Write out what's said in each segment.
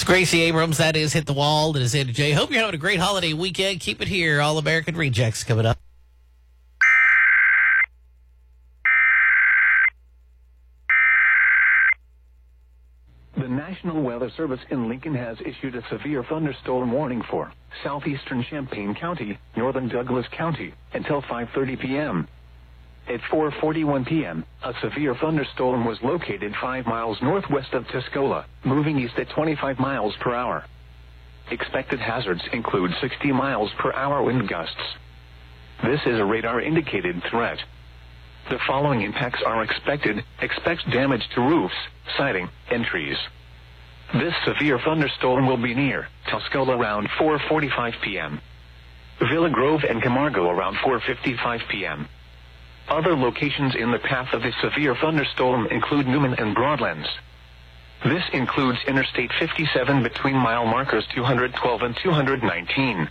It's Gracie Abrams. That is Hit the Wall. That is Andy J. Hope you're having a great holiday weekend. Keep it here. All American Rejects coming up. The National Weather Service in Lincoln has issued a severe thunderstorm warning for southeastern Champaign County, northern Douglas County, until 5:30 p.m. At 4:41 p.m., a severe thunderstorm was located 5 miles northwest of Tuscola, moving east at 25 miles per hour. Expected hazards include 60 miles per hour wind gusts. This is a radar-indicated threat. The following impacts are expected. Expect damage to roofs, siding, and trees. This severe thunderstorm will be near Tuscola around 4:45 p.m. Villa Grove and Camargo around 4:55 p.m. Other locations in the path of the severe thunderstorm include Newman and Broadlands. This includes Interstate 57 between mile markers 212 and 219.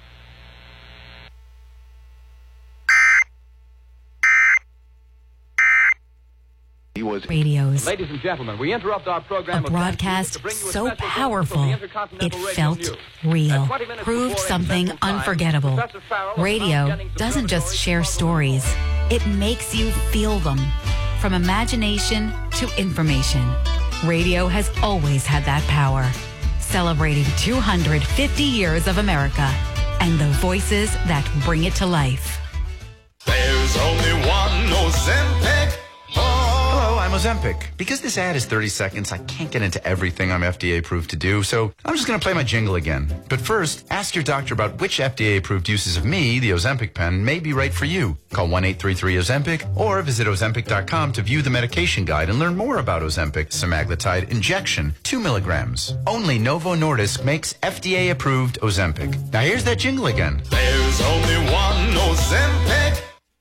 Radios. Ladies and gentlemen, we interrupt our program. A broadcast so powerful it felt real, proved something unforgettable. Radio doesn't just share stories, it makes you feel them. From imagination to information, radio has always had that power. Celebrating 250 years of America and the voices that bring it to life. There's only one Ozempic. Hello, I'm Ozempic. Because this ad is 30 seconds, I can't get into everything I'm FDA approved to do, so I'm just going to play my jingle again. But first, ask your doctor about which FDA approved uses of me, the Ozempic pen, may be right for you. Call 1-833-OZEMPIC or visit Ozempic.com to view the medication guide and learn more about Ozempic semaglutide injection, 2 milligrams. Only Novo Nordisk makes FDA approved Ozempic. Now here's that jingle again. There's only one Ozempic.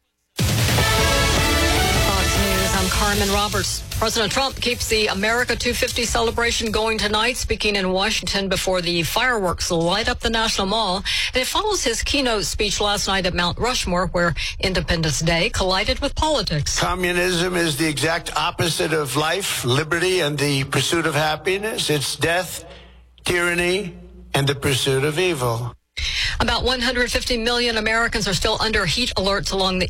I'm Carmen Roberts. President Trump keeps the America 250 celebration going tonight, speaking in Washington before the fireworks light up the National Mall. And it follows his keynote speech last night at Mount Rushmore, where Independence Day collided with politics. Communism is the exact opposite of life, liberty, and the pursuit of happiness. It's death, tyranny, and the pursuit of evil. About 150 million Americans are still under heat alerts along the